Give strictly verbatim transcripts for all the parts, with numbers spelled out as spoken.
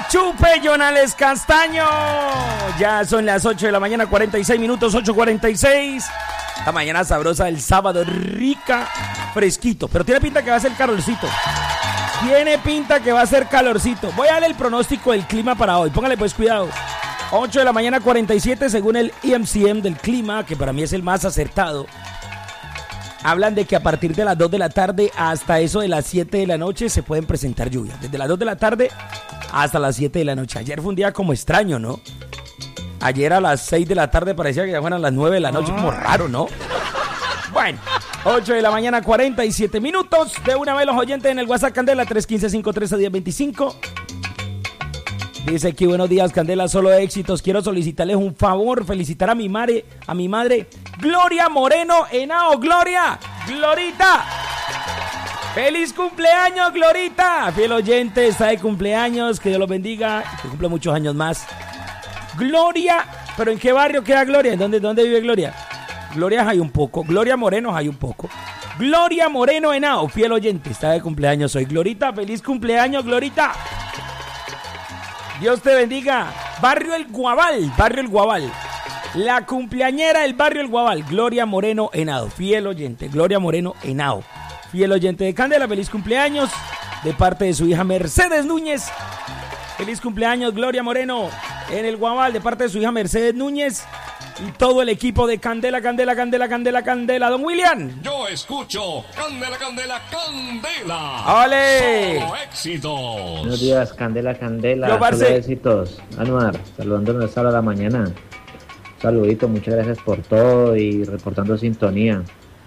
chupe, Jonales Castaño. Ya son las ocho de la mañana, cuarenta y seis minutos, ocho cuarenta y seis. Esta mañana sabrosa del sábado, rica, fresquito. Pero tiene pinta que va a ser calorcito. Tiene pinta que va a ser calorcito. Voy a darle el pronóstico del clima para hoy. Póngale pues cuidado. ocho de la mañana, cuarenta y siete, según el E M C M del clima, que para mí es el más acertado. Hablan de que a partir de las dos de la tarde hasta eso de las siete de la noche se pueden presentar lluvias. Desde las dos de la tarde hasta las siete de la noche. Ayer fue un día como extraño, ¿no? Ayer a las seis de la tarde parecía que ya fueran las nueve de la noche. Como raro, ¿no? Bueno, ocho de la mañana, cuarenta y siete minutos. De una vez los oyentes en el WhatsApp Candela, tres uno cinco, cinco uno tres, uno cero dos cinco. Dice aquí, buenos días, Candela, solo éxitos. Quiero solicitarles un favor, felicitar a mi madre, a mi madre, Gloria Moreno Henao. Gloria, Glorita. ¡Feliz cumpleaños, Glorita! Fiel oyente, está de cumpleaños, que Dios los bendiga, que cumple muchos años más. Gloria, ¿pero en qué barrio queda Gloria? ¿En dónde, dónde vive Gloria? Gloria hay un poco, Gloria Moreno hay un poco. Gloria Moreno Henao, fiel oyente, está de cumpleaños hoy. Glorita, feliz cumpleaños, Glorita. Dios te bendiga. Barrio El Guabal, Barrio El Guabal. La cumpleañera del Barrio El Guabal, Gloria Moreno Henao, fiel oyente, Gloria Moreno Henao, fiel oyente de Candela, feliz cumpleaños de parte de su hija Mercedes Núñez. Feliz cumpleaños, Gloria Moreno en El Guabal, de parte de su hija Mercedes Núñez y todo el equipo de Candela, Candela, Candela, Candela, Candela. Don William. Yo escucho Candela, Candela, Candela. ¡Ole! Solo éxitos. Buenos días, Candela, Candela. Yo, Solo éxitos. Anuar, saludándonos a esta hora de la mañana. Un saludito, muchas gracias por todo y reportando sintonía.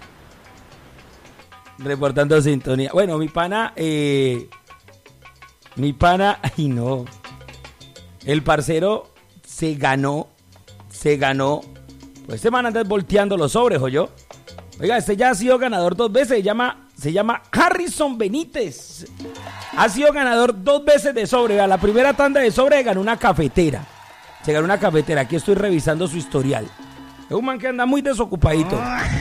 Reportando sintonía. Bueno, mi pana, eh, mi pana, ay no, el parcero se ganó, se ganó, pues este man anda volteando los sobres, ¿oyó? Oiga, este ya ha sido ganador dos veces, se llama, se llama Harrison Benítez, ha sido ganador dos veces de sobre, a la primera tanda de sobre ganó una cafetera, se ganó una cafetera, aquí estoy revisando su historial, es un man que anda muy desocupadito.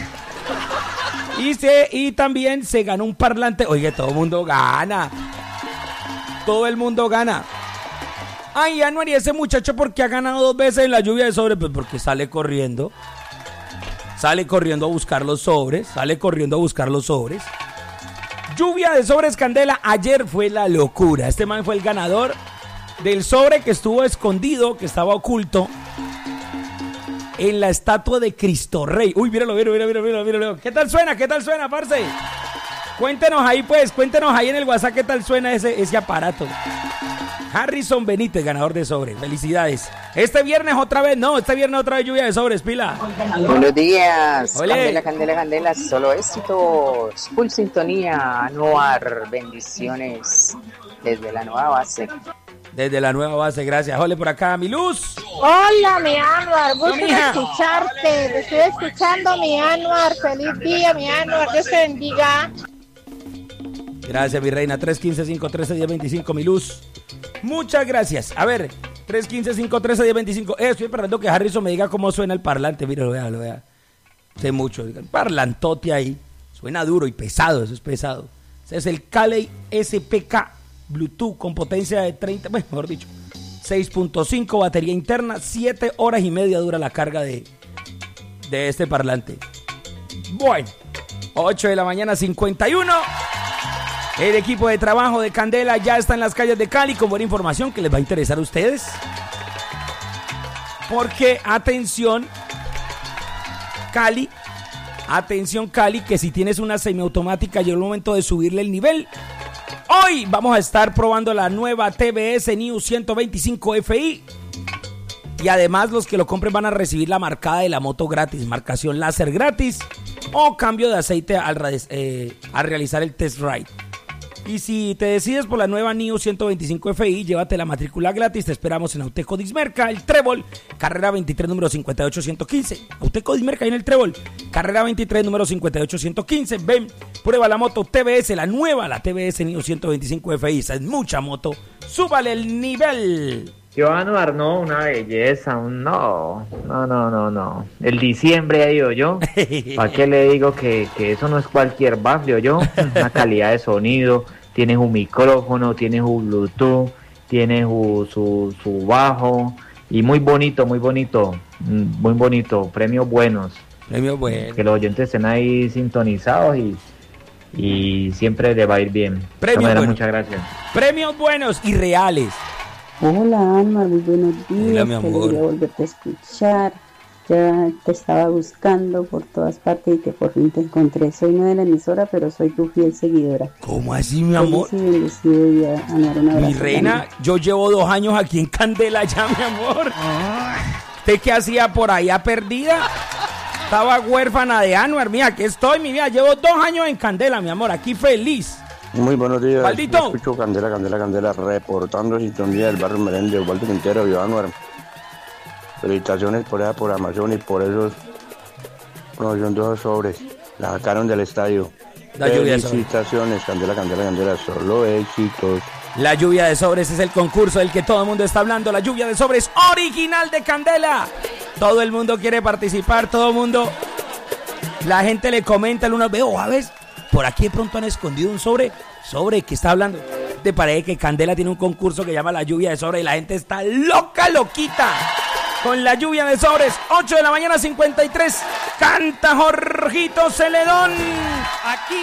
Y, se, y también se ganó un parlante. Oye, todo el mundo gana. Todo el mundo gana. Ay, ya no haría ese muchacho porque ha ganado dos veces en la lluvia de sobres. Pues porque sale corriendo. Sale corriendo a buscar los sobres. Sale corriendo a buscar los sobres. Lluvia de sobres, Candela. Ayer fue la locura. Este man fue el ganador del sobre que estuvo escondido, que estaba oculto en la estatua de Cristo Rey. Uy, míralo, míralo, míralo, míralo, míralo. ¿Qué tal suena? ¿Qué tal suena, parce? Cuéntenos ahí, pues, cuéntenos ahí en el WhatsApp qué tal suena ese, ese aparato. Harrison Benítez, ganador de sobres. Felicidades. Este viernes otra vez, no, este viernes otra vez lluvia de sobres, pila. Buenos días. Olé. Candela, Candela, Candela, solo éxitos. Full sintonía, Anuar. Bendiciones desde la nueva base. Desde la nueva base, gracias. Ole por acá, mi Luz. Hola, mi Anuar, gusto No, de mija. escucharte. Te estoy escuchando, mi Anuar. Feliz día, mi Anuar. Dios te bendiga. Gracias, mi reina. tres uno cinco, cinco uno tres, uno cero dos cinco, mi Luz. Muchas gracias. A ver, tres uno cinco, cinco uno tres, uno cero dos cinco. Eh, estoy esperando que Harrison me diga cómo suena el parlante. Mira, lo vea, lo vea. Sé mucho. El parlantote ahí. Suena duro y pesado, eso es pesado. Ese es el Caley S P K Bluetooth con potencia de treinta, bueno, mejor dicho, seis punto cinco, batería interna, siete horas y media dura la carga de, de este parlante. Bueno, ocho de la mañana, cincuenta y uno. El equipo de trabajo de Candela ya está en las calles de Cali con buena información que les va a interesar a ustedes. Porque, atención, Cali, atención Cali, que si tienes una semiautomática llegó el momento de subirle el nivel. Hoy vamos a estar probando la nueva T V S New ciento veinticinco F I. Y además los que lo compren van a recibir la marcada de la moto gratis, marcación láser gratis o cambio de aceite al, eh, al realizar el test ride. Y si te decides por la nueva New ciento veinticinco F I, llévate la matrícula gratis. Te esperamos en Auteco Dismerca, el Trébol, carrera veintitrés, número cincuenta y ocho ciento quince. Auteco Dismerca, ahí en el Trébol, carrera veintitrés, número cincuenta y ocho ciento quince. Ven, prueba la moto T V S, la nueva, la T V S New ciento veinticinco F I. Esa es mucha moto. Súbale el nivel. Yo, Anuar, no, una belleza, un no, no, no, no, no. El diciembre ha ido yo. ¿Para qué le digo que, que eso no es cualquier bafle, yo? Una calidad de sonido, tienes un micrófono, tienes un Bluetooth, tiene su, su, su bajo y muy bonito, muy bonito, muy bonito, premios buenos. Premios buenos. Que los oyentes estén ahí sintonizados y, y siempre le va a ir bien. Premios manera, buenos. Muchas gracias. Premios buenos y reales. Hola, Alma, muy buenos días. Hola, mi amor. Quería volverte a escuchar. Ya te estaba buscando por todas partes y que por fin te encontré. Soy no de la emisora, pero soy tu fiel seguidora. ¿Cómo así, mi amor? Feliz y bendecido día, Anuar, un abrazo. Mi reina, yo llevo dos años aquí en Candela ya, mi amor. ¿Usted qué hacía por allá perdida? Estaba huérfana de Anuar. Mira, aquí estoy, mi vida. Llevo dos años en Candela, mi amor. Aquí feliz. Muy buenos días. Maldito. Escucho Candela, Candela, Candela, reportando sintonía del barrio Merende, Osvaldo Quintero, Viva Anuar. Felicitaciones por esa programación y por esos promoción de esos sobres. La sacaron del estadio. La lluvia de sobres. Felicitaciones, Candela, Candela, Candela, solo éxitos. La lluvia de sobres es el concurso del que todo el mundo está hablando. La lluvia de sobres original de Candela. Todo el mundo quiere participar, todo el mundo. La gente le comenta, el uno ve, oh, ¿sabes? Por aquí de pronto han escondido un sobre. ¿Sobre qué está hablando? ¿Te parece que Candela tiene un concurso que llama la lluvia de sobres y la gente está loca, loquita? Con la lluvia de sobres, ocho de la mañana, cincuenta y tres. Canta Jorgito Celedón. Aquí.